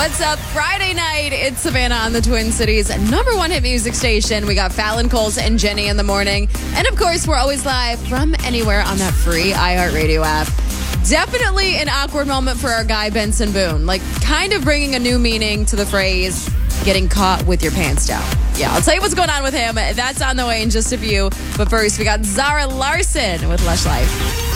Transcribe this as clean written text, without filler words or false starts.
What's up? Friday night, it's Savannah on the Twin Cities #1 hit music station. We got Fallon Coles and Jenny in the morning. And of course, we're always live from anywhere on that free iHeartRadio app. Definitely an awkward moment for our guy, Benson Boone. Like, kind of bringing a new meaning to the phrase, getting caught with your pants down. Yeah, I'll tell you what's going on with him. That's on the way in just a few. But first, we got Zara Larsson with Lush Life.